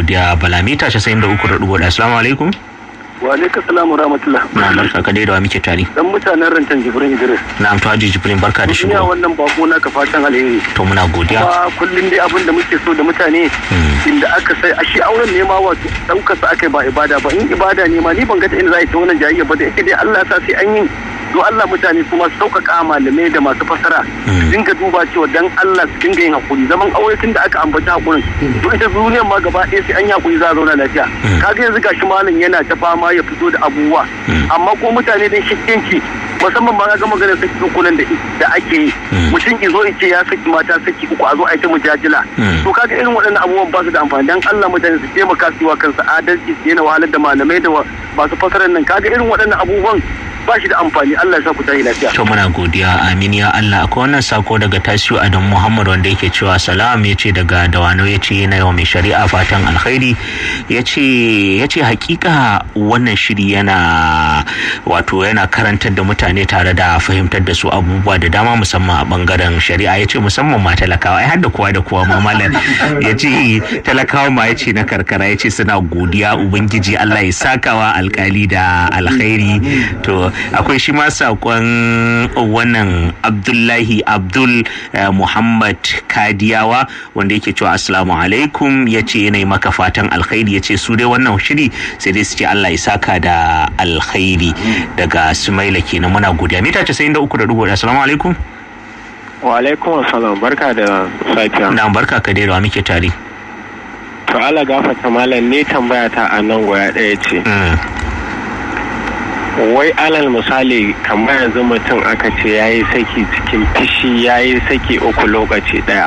godiya Balamita 93.1. Assalamu alaikum. Wa alaikum salam wa rahmatullah. Na barka ka dai da muke tare. Dan mutanen rantan Jibrin Idris. Na'am to Haji Jibrin barka da shigo. Ina wannan bako na ka fatan alheri. To muna godiya. Kuma kullun dai abin da muke so da mutane inda aka sai a shi auren ne ma wato daukar sa akai ba ibada ba. In ibada ne ma ni ban ga ta inda za a yi ta wannan jayayya ba da yake dai Allah ya sa sai an yi to Allah mutane kuma su sauƙaƙa malamai da masu fasara dinga duba cewa dan Allah su dinga yin hakuri zaman aure tun da aka ambata hakurin to ita duniyar ma gaba ɗaya sai an yi hakuri za a zauna lafiya kaga yanzu gashi malam yana ta fama ya fito da abubuwa amma ko mutane dai shakkenci musamman ma ga maganar saki ukunan da ake yi mutum ki zo in ce ya saki mata saki uku a zo a yi ta mujajila to kaga irin waɗannan abubuwan ba su da amfani dan Allah mutane su taimaka su yi wa kansu adalci su yana wahalar da malamai da masu fasarar nan kaga irin waɗannan abubuwan ba shi da amfani. Allah ya sa ku tayi lafiya. To muna godiya amin ya Allah. Akwai wannan sako daga Tasiu Adam Muhammad wanda yake cewa salam, yace daga Dawano, yace yana yawa mai shari'a fatan alkhairi, yace hakika wannan shiri yana karantar da mutane tare da fahimtar da su abubuwa da dama musamman a bangaren shari'a, yace musamman ma talakawa ai har da kowa da kowa ma malam yace talakawa ma yace na karkara yace suna godiya ubangiji Allah ya sakawa alkali da alkhairi. To akwai shi ma sakon wannan Abdullahi Abdul Muhammad Kadiyawa wanda yake cewa assalamu alaikum, yace yana maka fatan alkhairi, yace su dai wannan shiri sai dai su ce Allah ya saka da alkhairi. Daga Sumaila kenan muna godiya. Mita 93.1. Assalamu alaikum. Wa alaikum assalam, barka da safiya. Na barka ka dai da muke tare. To Allah gafarta malam, ne tambaya ta a nan goya ɗaya ce. Wai alal misali kamar yanzu mutum aka ce ya yi saki cikin fishi, ya yi saki uku lokaci daya,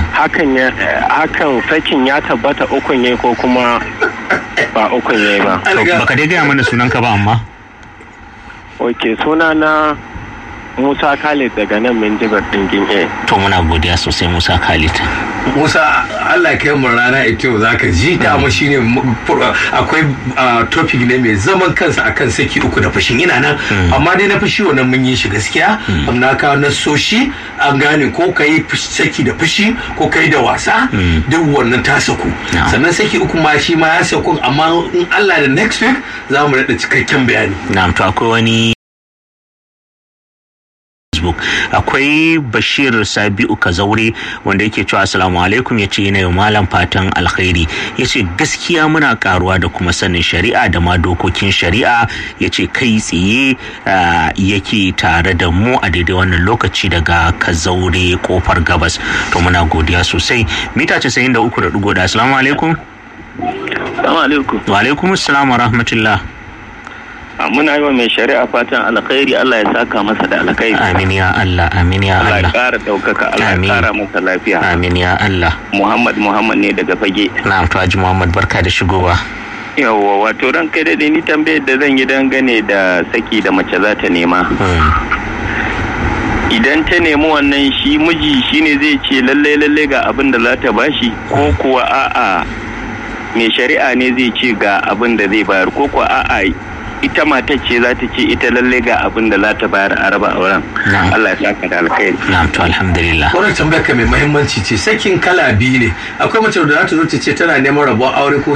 hakan sakin ya tabbata ukun yayi ko kuma ba ukun yayi ba? Baka dai gaya mana sunanka ba amma? Ok, suna na Musa Khalid daga nan Minjibir ɗin A. To muna godiya sosai Musa Khalid. Musa, Allah kai mu rana ita yau zaka ji dama shine akwai topic ne mai zaman kansa akan saki uku da fushin ina nan, amma dai na fushi wannan mun yi shi gaskiya, na kawo na soshi an gane ko kai saki da fushi ko kai da wasa duk wannan ta saku. Sannan saki uku ma shi ma ya saku, amma in Allah da next week za mu rada cikakken bayani. Na'am, to akwai wani akwai Bashir Sabi'u Kazaure wanda yake cewa assalamu alaikum, yace yana yi malam fatan alkhairi, yace gaskiya muna karuwa da kuma sanin shari'a da ma dokokin shari'a, yace kai tsaye yake tare da mu a daidai wannan lokaci daga Kazaure kofar gabas. To muna godiya sosai. Mita 93.1. Assalamu alaikum. Assalamu alaikum. Wa alaikum assalam wa rahmatullah. Muna yi wa mai shari'a fatan alkhairi, Allah ya saka masa da alkhairi. Amin ya Allah, amin ya Allah. Allah ya kara daukaka, Allah ya kara masa lafiya. Amin ya Allah. Muhammad ne daga Fage. Na'am, to Haji Muhammad barka da shigowa. Yawwa, wato ran kai da ni tambayar da zan yi dangane da saki da mace za ta nema. Idan ta nemi wannan shi miji shine zai ce lalle ga abin da za ta bashi, ko kuwa a'a mai shari'a ne zai ce ga abin da zai bayar, ko kuwa a'a ita matar ce za ta ce ita lalle ga abin da za ta bayar a raba auren. Allah ya saka da alkhairi. Na'am, to alhamdulillah. Wannan tambayar ka mai muhimmanci ce. Sakin kala biyu ne. Akwai mace da za ta zo ta ce tana neman rabon aure ko